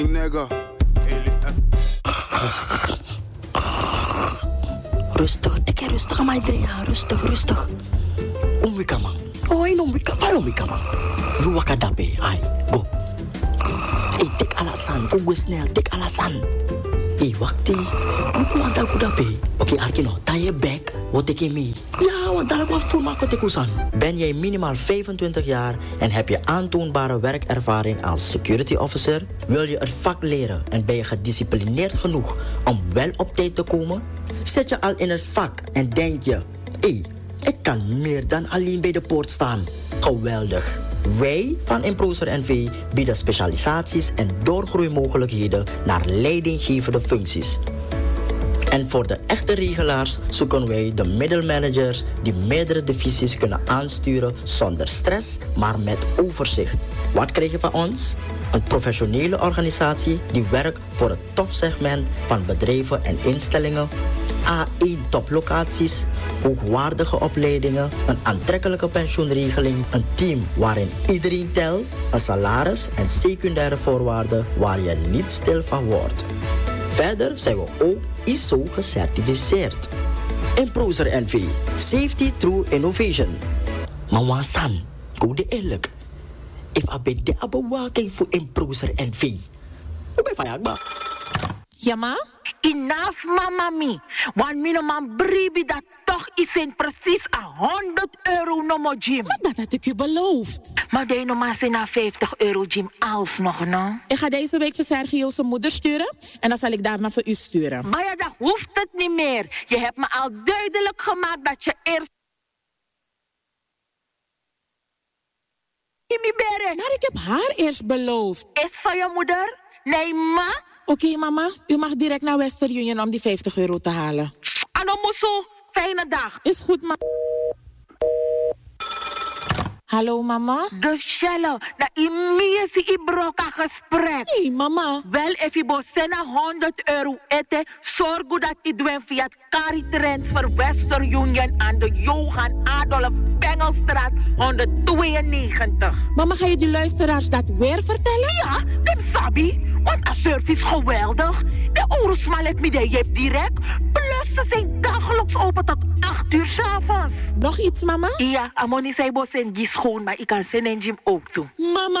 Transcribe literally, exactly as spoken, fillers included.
Nigga. Rustig, dikke rustig, Maidre. Rustig, rustig. Omwika man. Oh, in omwika, vai omwika man. Ruwaka dape, ai, go. Hey, tik alasan, fugu snel, tik alasan. Hey, wakti. Aku wantal ku dape. Oké, Arkino, ta je bek, wat ik in me. Ja, want daar wat voel maak ik kusan. Ben jij minimaal vijfentwintig jaar en heb je aantoonbare werkervaring als security officer? Wil je het vak leren en ben je gedisciplineerd genoeg om wel op tijd te komen? Zit je al in het vak en denk je, hé, hey, ik kan meer dan alleen bij de poort staan. Geweldig. Wij van Improser N V bieden specialisaties en doorgroeimogelijkheden naar leidinggevende functies. En voor de echte regelaars zoeken wij de middelmanagers die meerdere divisies kunnen aansturen zonder stress, maar met overzicht. Wat krijg je van ons? Een professionele organisatie die werkt voor het topsegment van bedrijven en instellingen. A één toplocaties, hoogwaardige opleidingen, een aantrekkelijke pensioenregeling, een team waarin iedereen telt, een salaris en secundaire voorwaarden waar je niet stil van wordt. Verder zijn we ook I S O gecertificeerd. Improser N V, Safety Through Innovation. Maar san, go de eerlijk. If I be de abewaking voor Improser N V. Hoe ben je van Ja, ma? Enough, mama mi. Want mijn man bribi dat toch is in precies a honderd euro no mo gym. Maar dat had ik je beloofd. Maar die no maar zijn na vijftig euro gym alsnog, no? Ik ga deze week voor Sergio zijn moeder sturen. En dan zal ik daarna voor u sturen. Maar ja, dat hoeft het niet meer. Je hebt me al duidelijk gemaakt dat je eerst... Maar ik heb haar eerst beloofd. Is zo je moeder? Nee, ma? Oké, okay, mama. U mag direct naar Western Union om die vijftig euro te halen. Anomusu, fijne dag. Is goed, ma. Hallo, mama? Dus Shello, dat is een broka gesprek. Nee, mama. Wel, if je bosena honderd euro eten, zorg dat je doet via het Cari Transfer Western Union aan de Johan Adolf Bengelstraat honderdtweeënnegentig. Mama, ga je die luisteraars dat weer vertellen? Ja, dat sabi. Want de service is geweldig. De Oerusma let me de je direct. Plus ze zijn dagelijks open tot acht uur 's avonds. Nog iets, mama? Ja, Amoni zei bos en die schoon, maar ik kan zijn en gym ook doen. Mama.